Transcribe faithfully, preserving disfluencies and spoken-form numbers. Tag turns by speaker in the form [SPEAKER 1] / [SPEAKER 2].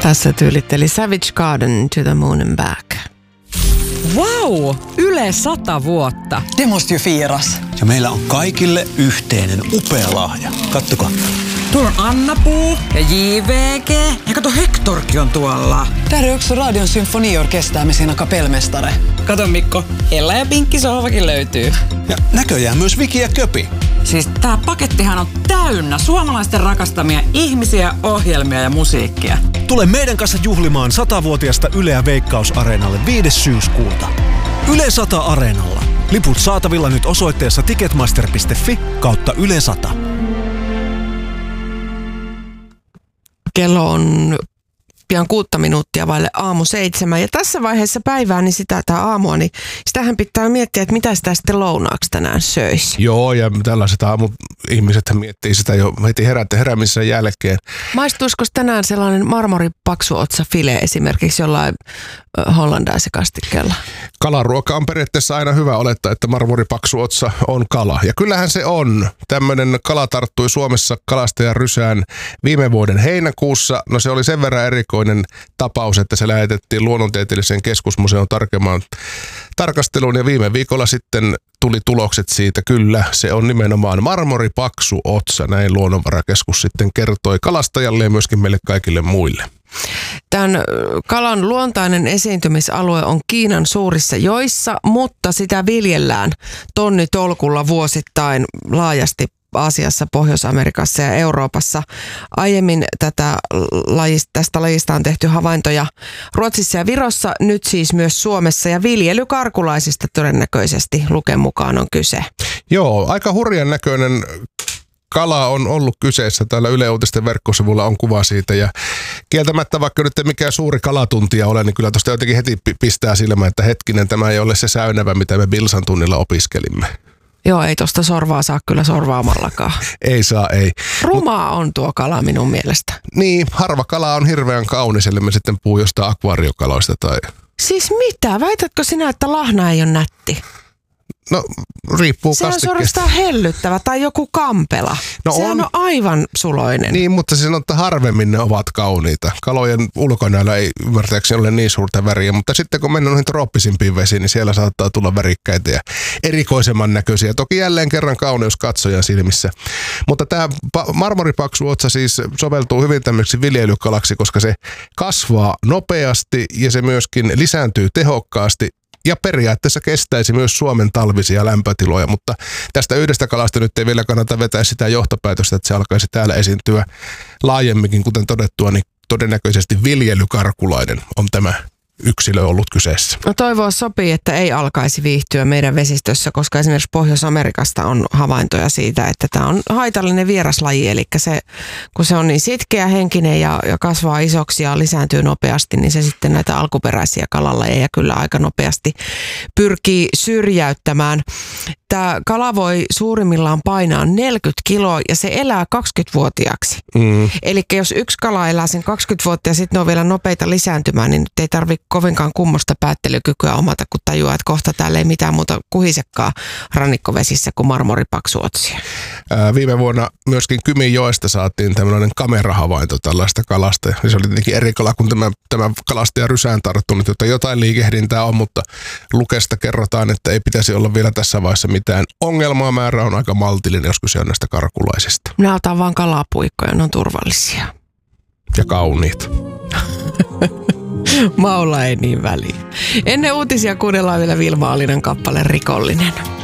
[SPEAKER 1] Tässä tyylitteli Savage Garden to the Moon and Back.
[SPEAKER 2] Wow! Yle sata vuotta.
[SPEAKER 3] Det måste ju firas.
[SPEAKER 4] Ja meillä on kaikille yhteinen upea lahja. Kattokaa.
[SPEAKER 2] Tuolla on Anna-Puu ja J V G. Ja kato, Hectorkin on tuolla.
[SPEAKER 3] Där är också Radion symfoniorkester med sina kapellmästare.
[SPEAKER 2] Kato Mikko, Ella ja Pinkki sohvakin löytyy.
[SPEAKER 4] Ja näköjään myös Viki ja Köpi.
[SPEAKER 2] Siis tää pakettihan on täynnä suomalaisten rakastamia ihmisiä, ohjelmia ja musiikkia.
[SPEAKER 5] Tule meidän kanssa juhlimaan satavuotiasta Yleä Veikkaus-areenalle viides syyskuuta. Yle sata Areenalla. Liput saatavilla nyt osoitteessa ticketmaster piste fi kautta Yle sata.
[SPEAKER 1] Kello on pian kuutta minuuttia vaille aamu seitsemän. Ja tässä vaiheessa päivää, niin sitä tämä aamua, niin sitähän pitää miettiä, että mitä sitä sitten lounaaksi tänään söisi.
[SPEAKER 6] Joo, ja tällaiset aamu-ihmiset miettii sitä jo heti herätte heräämisen jälkeen.
[SPEAKER 1] Maistuisiko tänään sellainen marmoripaksuotsa file esimerkiksi jollain hollandaisekastikkeella?
[SPEAKER 6] Kalaruoka on periaatteessa aina hyvä olettaa, että marmoripaksuotsa on kala. Ja kyllähän se on. Tämmöinen kala tarttui Suomessa kalastajan rysään viime vuoden heinäkuussa. No se oli sen verran erikoinen tapaus, että se lähetettiin Luonnontieteelliseen keskusmuseon tarkemmaan tarkasteluun. Ja viime viikolla sitten tuli tulokset siitä. Kyllä, se on nimenomaan marmoripaksuotsa. Näin Luonnonvarakeskus sitten kertoi kalastajalle ja myöskin meille kaikille muille.
[SPEAKER 1] Tämän kalan luontainen esiintymisalue on Kiinan suurissa joissa, mutta sitä viljellään tonnitolkulla vuosittain laajasti Aasiassa, Pohjois-Amerikassa ja Euroopassa. Aiemmin tätä lajista, tästä lajista on tehty havaintoja Ruotsissa ja Virossa, nyt siis myös Suomessa, ja viljelykarkulaisista todennäköisesti Luken mukaan on kyse.
[SPEAKER 6] Joo, aika hurjan näköinen kala on ollut kyseessä. Täällä Yle Uutisten verkkosivulla on kuva siitä, ja kieltämättä vaikka nyt ei mikään suuri kalatuntija ole, niin kyllä tuosta jotenkin heti pistää silmään, että hetkinen, tämä ei ole se säynävä, mitä me Bilsan tunnilla opiskelimme.
[SPEAKER 1] Joo, ei tosta sorvaa saa kyllä sorvaamallakaan.
[SPEAKER 6] Ei saa, ei.
[SPEAKER 1] Rumaa on tuo kala minun mielestä.
[SPEAKER 6] Niin, harva kala on hirveän kaunis, eli me sitten puhuu jostain akvaariokaloista tai...
[SPEAKER 1] Siis mitä? Väitätkö sinä, että lahna ei ole nätti?
[SPEAKER 6] No, riippuu
[SPEAKER 1] Sehän
[SPEAKER 6] kastikkeesta.
[SPEAKER 1] Sehän on suorastaan hellyttävä tai joku kampela.
[SPEAKER 6] No
[SPEAKER 1] Sehän on. on aivan suloinen.
[SPEAKER 6] Niin, mutta se on, että harvemmin ne ovat kauniita. Kalojen ulkonäöllä ei ymmärtääkseni ole niin suurta väriä, mutta sitten kun mennään noihin trooppisimpiin vesiin, niin siellä saattaa tulla värikkäitä ja erikoisemman näköisiä. Toki jälleen kerran kauneus katsojan silmissä. Mutta tämä marmoripaksuotsa siis soveltuu hyvin tämmöiseksi viljelykalaksi, koska se kasvaa nopeasti ja se myöskin lisääntyy tehokkaasti. Ja periaatteessa kestäisi myös Suomen talvisia lämpötiloja, mutta tästä yhdestä kalasta nyt ei vielä kannata vetää sitä johtopäätöstä, että se alkaisi täällä esiintyä laajemminkin, kuten todettua, niin todennäköisesti viljelykarkulainen on tämä yksilö ollut kyseessä.
[SPEAKER 1] No toivoa sopii, että ei alkaisi viihtyä meidän vesistössä, koska esimerkiksi Pohjois-Amerikasta on havaintoja siitä, että tämä on haitallinen vieraslaji, eli se, kun se on niin sitkeä, henkinen ja, ja kasvaa isoksi ja lisääntyy nopeasti, niin se sitten näitä alkuperäisiä kalalajeja kyllä aika nopeasti pyrkii syrjäyttämään. Tämä kala voi suurimmillaan painaa neljäkymmentä kiloa ja se elää kaksikymmentävuotiaaksi. Mm. Eli jos yksi kala elää sen kaksikymmentä vuotta ja sitten ne on vielä nopeita lisääntymään, niin nyt ei tarvitse kovinkaan kummosta päättelykykyä omata, kun tajuaa, että kohta täällä ei mitään muuta kuhisekaan rannikkovesissä kuin marmoripaksuotsia.
[SPEAKER 6] Ää, viime vuonna myöskin Kyminjoesta saatiin tämmöinen kamerahavainto tällaista kalasta. Ja se oli tietenkin eri kala kuin tämä, tämä kalastaja rysään tarttunut, jota jotain liikehdintää on, mutta Lukesta kerrotaan, että ei pitäisi olla vielä tässä vaiheessa mitään ongelmaa. Määrä on aika maltillinen, jos kyse on näistä karkulaisista.
[SPEAKER 1] Minä otan vaan kalapuikkoja, ne on turvallisia.
[SPEAKER 6] Ja kauniit.
[SPEAKER 1] Maulla ei niin väliä. Ennen uutisia kuunnellaan vielä Vilma Alinan kappale Rikollinen.